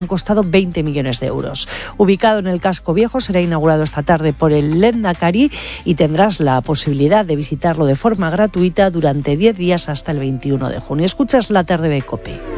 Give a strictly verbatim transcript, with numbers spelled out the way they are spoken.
han costado veinte millones de euros. Ubicado en el casco viejo, será inaugurado esta tarde por el Lehendakari y tendrás la posibilidad de visitarlo de forma gratuita durante diez días hasta el veintiuno de junio. Escuchas La Tarde de COPE.